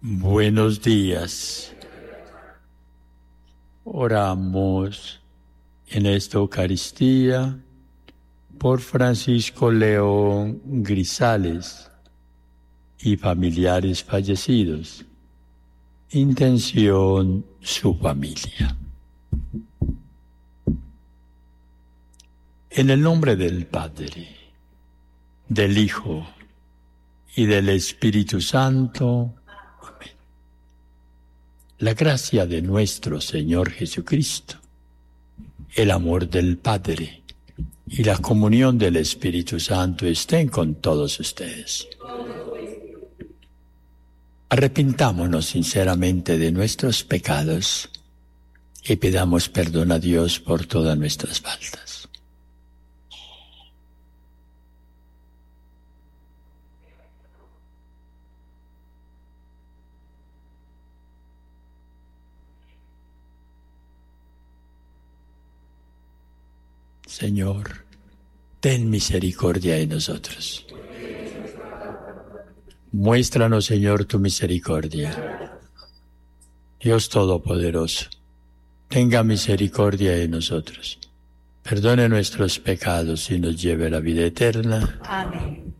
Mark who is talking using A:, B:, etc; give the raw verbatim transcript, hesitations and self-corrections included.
A: Buenos días. Oramos en esta Eucaristía por Francisco León Grisales y familiares fallecidos. Intención: su familia. En el nombre del Padre, del Hijo y del Espíritu Santo. Amén. La gracia de nuestro Señor Jesucristo, el amor del Padre y la comunión del Espíritu Santo estén con todos ustedes. Arrepintámonos sinceramente de nuestros pecados y pidamos perdón a Dios por todas nuestras faltas. Señor, ten misericordia de nosotros. Muéstranos, Señor, tu misericordia. Dios Todopoderoso, tenga misericordia de nosotros. Perdone nuestros pecados y nos lleve a la vida eterna.
B: Amén.